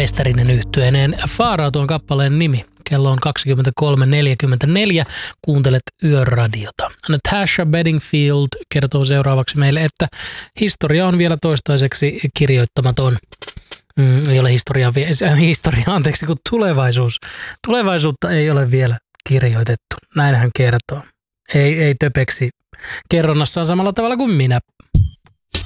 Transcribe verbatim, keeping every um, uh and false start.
Westerinen yhtyeineen. Far Out on kappaleen nimi. Kello on kaksikymmentäkolme neljäkymmentäneljä. Kuuntelet Yöradiota. Natasha Bedingfield kertoo seuraavaksi meille, että historia on vielä toistaiseksi kirjoittamaton. Mm, ei ole historia, äh, historia, anteeksi, kun tulevaisuus. Tulevaisuutta ei ole vielä kirjoitettu. Näin hän kertoo. Ei, ei töpeksi kerronnassaan samalla tavalla kuin minä.